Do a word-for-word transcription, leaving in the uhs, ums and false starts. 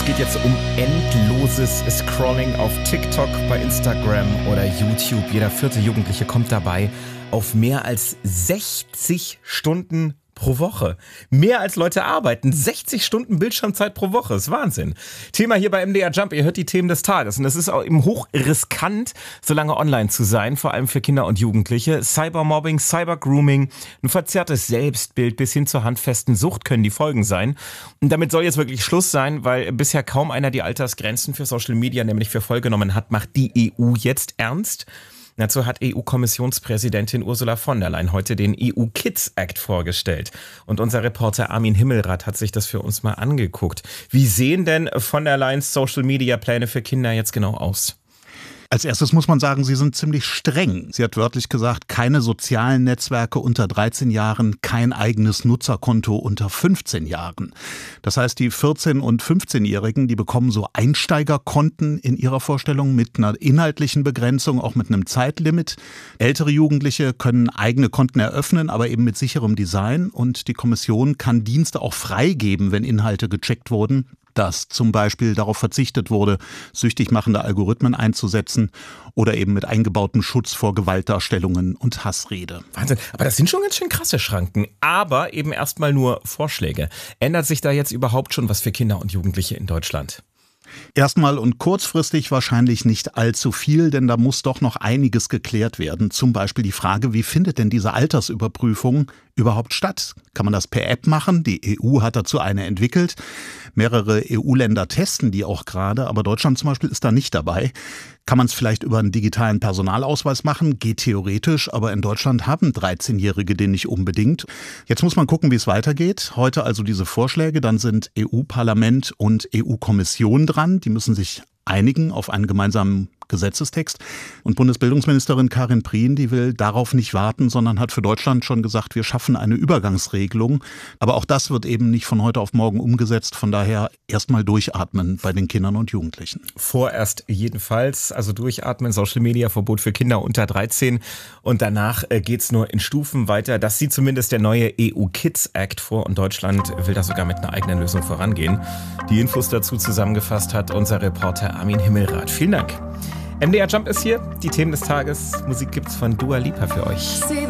geht jetzt um endloses Scrolling auf TikTok, bei Instagram oder YouTube. Jeder vierte Jugendliche kommt dabei auf mehr als sechzig Stunden pro Woche. Mehr als Leute arbeiten. sechzig Stunden Bildschirmzeit pro Woche. Das ist Wahnsinn. Thema hier bei M D R Jump. Ihr hört die Themen des Tages. Und es ist auch eben hochriskant, so lange online zu sein. Vor allem für Kinder und Jugendliche. Cybermobbing, Cybergrooming, ein verzerrtes Selbstbild bis hin zur handfesten Sucht können die Folgen sein. Und damit soll jetzt wirklich Schluss sein, weil bisher kaum einer die Altersgrenzen für Social Media nämlich für voll genommen hat, macht die E U jetzt ernst. Dazu hat E U-Kommissionspräsidentin Ursula von der Leyen heute den E U Kids Act vorgestellt. Und unser Reporter Armin Himmelrath hat sich das für uns mal angeguckt. Wie sehen denn von der Leyens Social-Media-Pläne für Kinder jetzt genau aus? Als erstes muss man sagen, sie sind ziemlich streng. Sie hat wörtlich gesagt, keine sozialen Netzwerke unter dreizehn Jahren, kein eigenes Nutzerkonto unter fünfzehn Jahren. Das heißt, die vierzehn- und fünfzehnjährigen, die bekommen so Einsteigerkonten in ihrer Vorstellung mit einer inhaltlichen Begrenzung, auch mit einem Zeitlimit. Ältere Jugendliche können eigene Konten eröffnen, aber eben mit sicherem Design. Und die Kommission kann Dienste auch freigeben, wenn Inhalte gecheckt wurden, dass zum Beispiel darauf verzichtet wurde, süchtig machende Algorithmen einzusetzen oder eben mit eingebautem Schutz vor Gewaltdarstellungen und Hassrede. Wahnsinn, aber das sind schon ganz schön krasse Schranken, aber eben erstmal nur Vorschläge. Ändert sich da jetzt überhaupt schon was für Kinder und Jugendliche in Deutschland? Erstmal und kurzfristig wahrscheinlich nicht allzu viel, denn da muss doch noch einiges geklärt werden. Zum Beispiel die Frage, wie findet denn diese Altersüberprüfung überhaupt statt? Kann man das per App machen? Die E U hat dazu eine entwickelt. Mehrere E U-Länder testen die auch gerade, aber Deutschland zum Beispiel ist da nicht dabei. Kann man es vielleicht über einen digitalen Personalausweis machen? Geht theoretisch, aber in Deutschland haben dreizehnjährige den nicht unbedingt. Jetzt muss man gucken, wie es weitergeht. Heute also diese Vorschläge, dann sind E U-Parlament und E U-Kommission dran. Die müssen sich einigen auf einen gemeinsamen Gesetzestext. Und Bundesbildungsministerin Karin Prien, die will darauf nicht warten, sondern hat für Deutschland schon gesagt, wir schaffen eine Übergangsregelung. Aber auch das wird eben nicht von heute auf morgen umgesetzt. Von daher erstmal durchatmen bei den Kindern und Jugendlichen. Vorerst jedenfalls, also durchatmen, Social Media Verbot für Kinder unter dreizehn. Und danach geht's nur in Stufen weiter. Das sieht zumindest der neue E U Kids Act vor. Und Deutschland will da sogar mit einer eigenen Lösung vorangehen. Die Infos dazu zusammengefasst hat unser Reporter Armin Himmelrath. Vielen Dank. M D R Jump ist hier, die Themen des Tages. Musik gibt's von Dua Lipa für euch.